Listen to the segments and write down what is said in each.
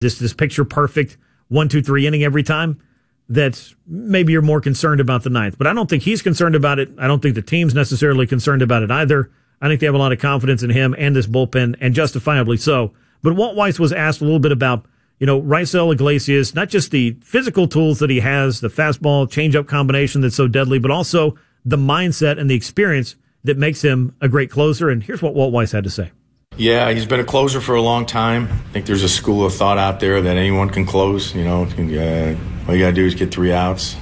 this picture perfect 1, 2, 3 inning every time, that maybe you're more concerned about the ninth. But I don't think he's concerned about it. I don't think the team's necessarily concerned about it either. I think they have a lot of confidence in him and this bullpen, and justifiably so. But Walt Weiss was asked a little bit about, Raisel Iglesias, not just the physical tools that he has, the fastball changeup combination that's so deadly, but also the mindset and the experience that makes him a great closer. And here's what Walt Weiss had to say. Yeah, he's been a closer for a long time. I think there's a school of thought out there that anyone can close. All you got to do is get 3 outs.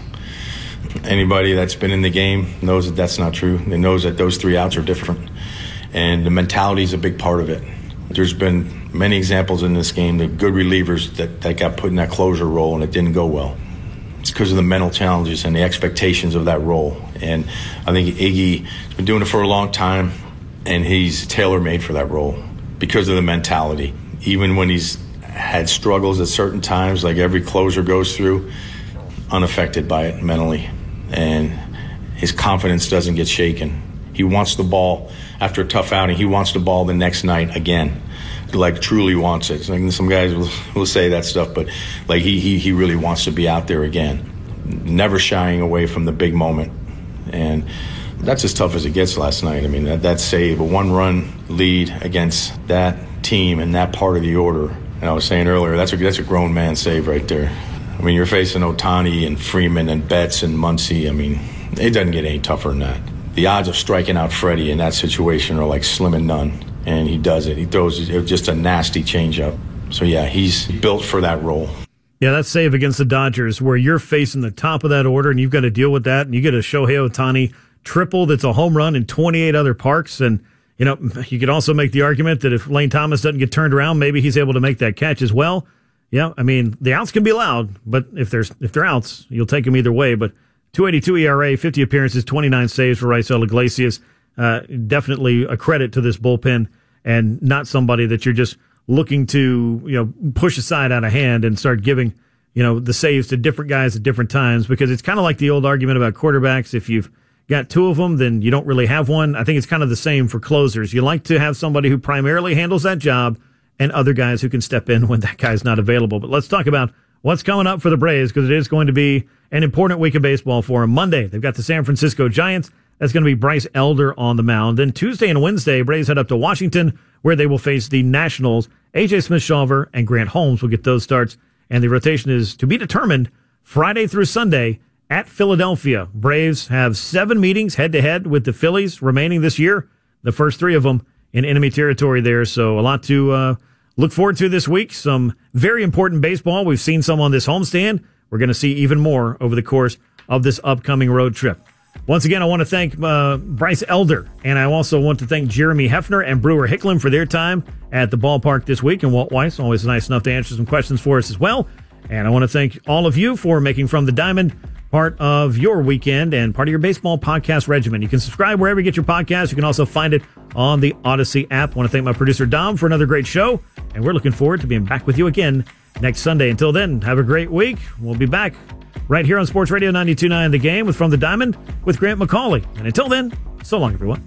Anybody that's been in the game knows that that's not true. They knows that those 3 outs are different. And the mentality is a big part of it. There's been many examples in this game, the good relievers that got put in that closer role and it didn't go well. It's because of the mental challenges and the expectations of that role. And I think Iggy has been doing it for a long time, and he's tailor-made for that role because of the mentality. Even when he's had struggles at certain times, like every closer goes through, unaffected by it mentally. And his confidence doesn't get shaken. He wants the ball after a tough outing. He wants the ball the next night again, like truly wants it. Like some guys will say that stuff, but like he really wants to be out there again, never shying away from the big moment. And that's as tough as it gets last night. I mean, that save, a 1-run lead against that team and that part of the order. And I was saying earlier, that's a grown man save right there. I mean, you're facing Ohtani and Freeman and Betts and Muncy. I mean, it doesn't get any tougher than that. The odds of striking out Freddie in that situation are like slim and none. And he does it. He throws just a nasty changeup. So, yeah, he's built for that role. Yeah, that save against the Dodgers where you're facing the top of that order and you've got to deal with that, and you get a Shohei Ohtani triple that's a home run in 28 other parks. And, you could also make the argument that if Lane Thomas doesn't get turned around, maybe he's able to make that catch as well. Yeah, I mean, the outs can be loud, but if they're outs, you'll take them either way. But 2.82 ERA, 50 appearances, 29 saves for Raisel Iglesias. Definitely a credit to this bullpen, and not somebody that you're just looking to, push aside out of hand and start giving, the saves to different guys at different times, because it's kind of like the old argument about quarterbacks. If you've got 2 of them, then you don't really have one. I think it's kind of the same for closers. You like to have somebody who primarily handles that job and other guys who can step in when that guy's not available. But let's talk about what's coming up for the Braves, because it is going to be an important week of baseball for them. Monday, they've got the San Francisco Giants. That's going to be Bryce Elder on the mound. Then Tuesday and Wednesday, Braves head up to Washington, where they will face the Nationals. A.J. Smith-Shawver and Grant Holmes will get those starts. And the rotation is to be determined Friday through Sunday at Philadelphia. Braves have 7 meetings head-to-head with the Phillies remaining this year, the first 3 of them in enemy territory there. So a lot to look forward to this week. Some very important baseball. We've seen some on this homestand. We're going to see even more over the course of this upcoming road trip. Once again, I want to thank Bryce Elder, and I also want to thank Jeremy Hefner and Brewer Hicklin for their time at the ballpark this week, and Walt Weiss, always nice enough to answer some questions for us as well. And I want to thank all of you for making From the Diamond part of your weekend and part of your baseball podcast regimen. You can subscribe wherever you get your podcasts. You can also find it on the Odyssey app. I want to thank my producer, Dom, for another great show, and we're looking forward to being back with you again next Sunday. Until then, have a great week. We'll be back right here on Sports Radio 92.9 The Game with From the Diamond with Grant McCauley. And until then, so long, everyone.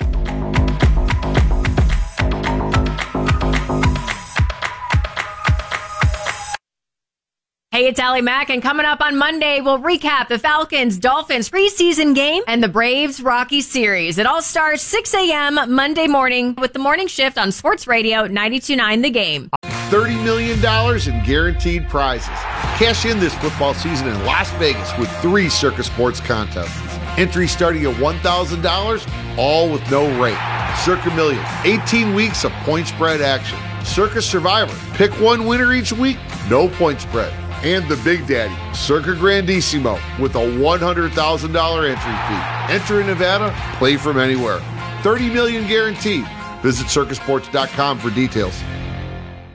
Hey, it's Allie Mack, and coming up on Monday, we'll recap the Falcons-Dolphins preseason game and the Braves-Rockies series. It all starts 6 a.m. Monday morning with the morning shift on Sports Radio 92.9 The Game. $30 million in guaranteed prizes. Cash in this football season in Las Vegas with 3 Circa Sports contests. Entry starting at $1,000, all with no rate. Circa Million, 18 weeks of point spread action. Circa Survivor, pick one winner each week, no point spread. And the Big Daddy, Circa Grandissimo, with a $100,000 entry fee. Enter in Nevada, play from anywhere. $30 million guaranteed. Visit circasports.com for details.